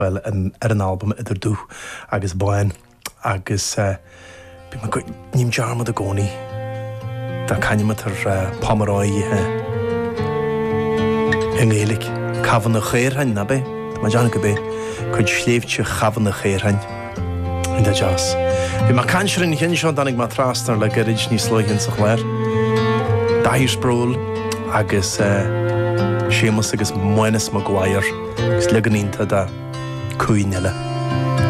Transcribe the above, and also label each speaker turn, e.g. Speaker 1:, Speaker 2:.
Speaker 1: well an album idir dú agus báin agus bí me níim dearmad a gcónaí Tá caine tar Pomeroy in Gaelic Cavan na Chéirhain na bé Tá deanna go bé chuid sléimhte Cavan na Chéirhain in the jazz. Bhí mar canseir in chin seo danig má trastar le garid níos slóighin sa chléir. Daithir spróil agus sémas agus muinas Maguire agus leganínta da cuaine le.